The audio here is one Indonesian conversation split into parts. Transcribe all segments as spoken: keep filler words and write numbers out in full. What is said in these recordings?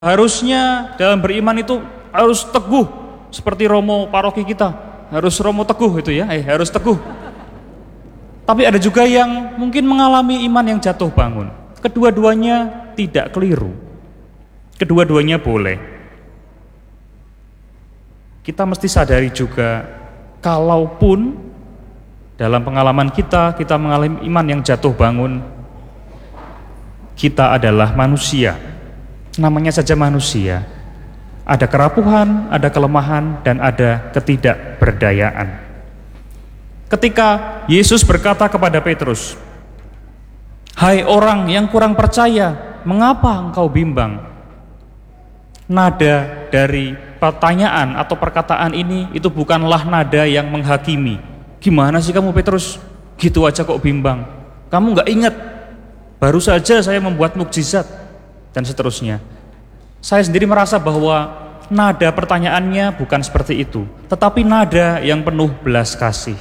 Harusnya dalam beriman itu harus teguh seperti Romo paroki kita, harus Romo teguh itu ya, eh harus teguh. Tapi ada juga yang mungkin mengalami iman yang jatuh bangun. Kedua-duanya tidak keliru. Kedua-duanya boleh. Kita mesti sadari juga, kalaupun dalam pengalaman kita, kita mengalami iman yang jatuh bangun, kita adalah manusia. Namanya saja manusia. Ada kerapuhan, ada kelemahan, dan ada ketidakberdayaan. Ketika Yesus berkata kepada Petrus, "Hai orang yang kurang percaya, mengapa engkau bimbang?" Nada dari pertanyaan atau perkataan ini itu bukanlah nada yang menghakimi. Gimana sih kamu Petrus? Gitu aja kok bimbang. Kamu gak ingat? Baru saja saya membuat mukjizat. Dan seterusnya. Saya sendiri merasa bahwa nada pertanyaannya bukan seperti itu, tetapi nada yang penuh belas kasih.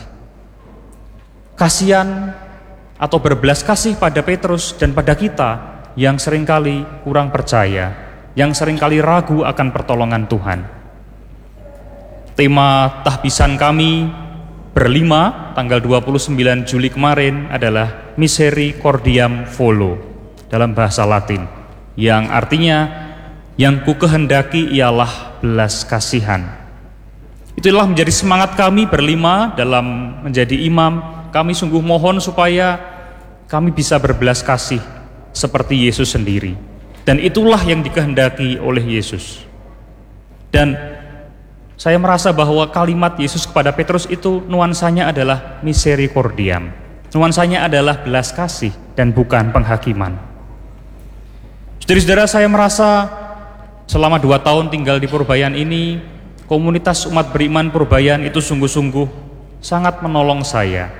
Kasihan atau berbelas kasih pada Petrus dan pada kita yang seringkali kurang percaya, yang seringkali ragu akan pertolongan Tuhan. Tema tahbisan kami berlima tanggal dua puluh sembilan Juli kemarin adalah Misericordiam Volo dalam bahasa Latin, yang artinya yang ku kehendaki ialah belas kasihan. Itulah menjadi semangat kami berlima dalam menjadi imam. Kami sungguh mohon supaya kami bisa berbelas kasih seperti Yesus sendiri. Dan itulah yang dikehendaki oleh Yesus. Dan saya merasa bahwa kalimat Yesus kepada Petrus itu nuansanya adalah misericordiam. Nuansanya adalah belas kasih dan bukan penghakiman. Saudara-saudara, saya merasa selama dua tahun tinggal di Purbayan ini, komunitas umat beriman Purbayan itu sungguh-sungguh sangat menolong saya.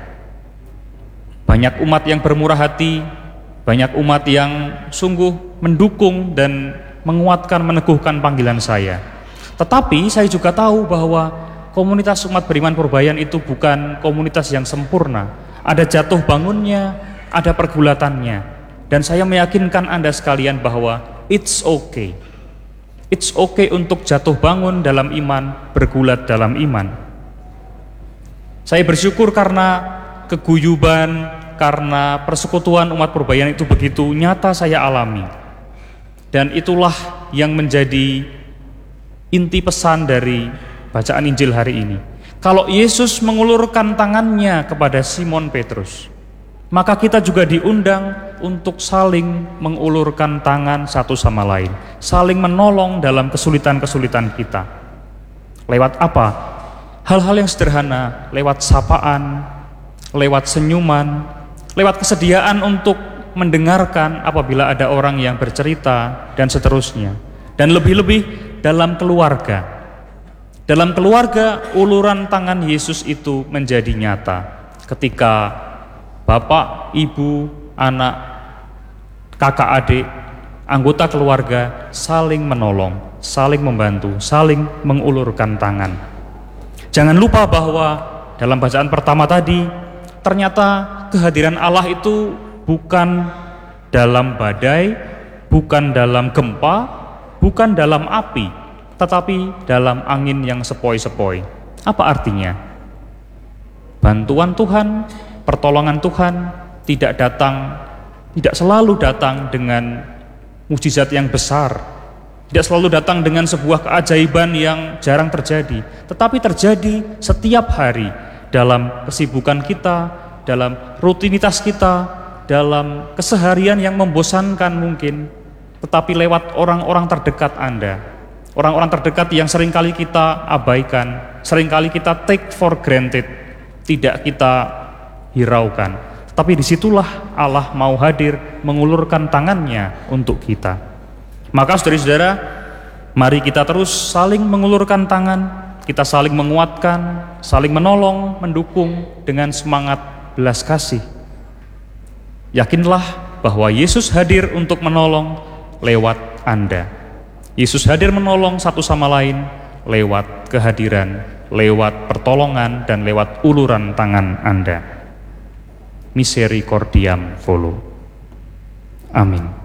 Banyak umat yang bermurah hati, banyak umat yang sungguh mendukung dan menguatkan, meneguhkan panggilan saya. Tetapi saya juga tahu bahwa komunitas umat beriman Purbayan itu bukan komunitas yang sempurna. Ada jatuh bangunnya, ada pergulatannya. Dan saya meyakinkan Anda sekalian bahwa it's okay. It's okay untuk jatuh bangun dalam iman, bergulat dalam iman. Saya bersyukur karena keguyuban, karena persekutuan umat Purbayan itu begitu nyata saya alami. Dan itulah yang menjadi inti pesan dari bacaan Injil hari ini. Kalau Yesus mengulurkan tangannya kepada Simon Petrus, maka kita juga diundang untuk saling mengulurkan tangan satu sama lain, saling menolong dalam kesulitan-kesulitan kita. Lewat apa? Hal-hal yang sederhana, lewat sapaan, lewat senyuman, lewat kesediaan untuk mendengarkan apabila ada orang yang bercerita, dan seterusnya. Dan lebih-lebih dalam keluarga. Dalam keluarga, uluran tangan Yesus itu menjadi nyata ketika bapak, ibu, anak, kakak, adik, anggota keluarga saling menolong, saling membantu, saling mengulurkan tangan. Jangan lupa bahwa dalam bacaan pertama tadi, ternyata kehadiran Allah itu bukan dalam badai, bukan dalam gempa, bukan dalam api, tetapi dalam angin yang sepoi-sepoi. Apa artinya? Bantuan Tuhan, pertolongan Tuhan tidak datang, tidak selalu datang dengan mukjizat yang besar, tidak selalu datang dengan sebuah keajaiban yang jarang terjadi, tetapi terjadi setiap hari dalam kesibukan kita, dalam rutinitas kita, dalam keseharian yang membosankan mungkin, tetapi lewat orang-orang terdekat Anda, orang-orang terdekat yang seringkali kita abaikan, seringkali kita take for granted, tidak kita hiraukan. Tapi disitulah Allah mau hadir mengulurkan tangannya untuk kita. Maka saudara-saudara, mari kita terus saling mengulurkan tangan, kita saling menguatkan, saling menolong, mendukung dengan semangat belas kasih. Yakinlah bahwa Yesus hadir untuk menolong lewat Anda. Yesus hadir menolong satu sama lain lewat kehadiran, lewat pertolongan, dan lewat uluran tangan Anda. Misericordiam Volo. Amin.